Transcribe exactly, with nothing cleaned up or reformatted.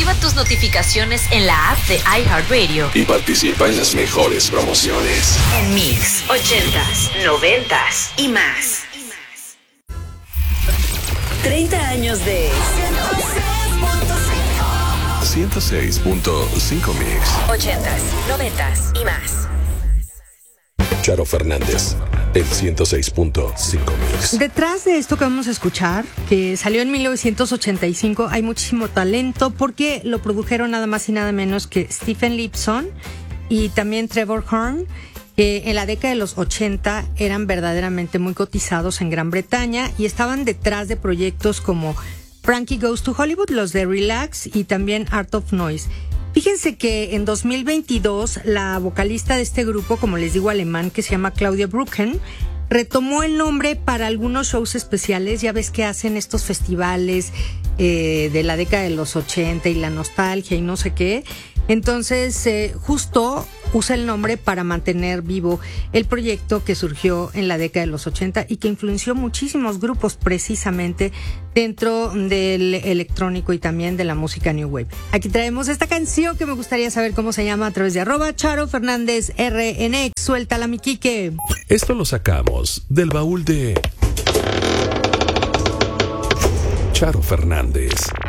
Activa tus notificaciones en la app de iHeartRadio y participa en las mejores promociones. En Mix, ochentas, noventas y más. treinta años de ciento seis punto cinco Mix. Ochentas, noventas y más. Charo Fernández, el ciento seis punto cinco Mix. Detrás de esto que vamos a escuchar, que salió en mil novecientos ochenta y cinco, hay muchísimo talento porque lo produjeron nada más y nada menos que Stephen Lipson y también Trevor Horn, que en la década de los ochenta eran verdaderamente muy cotizados en Gran Bretaña y estaban detrás de proyectos como Frankie Goes to Hollywood, los de Relax y también Art of Noise. Fíjense que en dos mil veintidós la vocalista de este grupo, como les digo, alemán, que se llama Claudia Brücken, retomó el nombre para algunos shows especiales. Ya ves que hacen estos festivales eh, de la década de los ochenta y la nostalgia y no sé qué. Entonces, eh, justo usa el nombre para mantener vivo el proyecto que surgió en la década de los ochenta y que influenció muchísimos grupos precisamente dentro del electrónico y también de la música New Wave. Aquí traemos esta canción que me gustaría saber cómo se llama a través de arroba Charo Fernández R N X. Suéltala, mi Quique. Esto lo sacamos del baúl de Charo Fernández.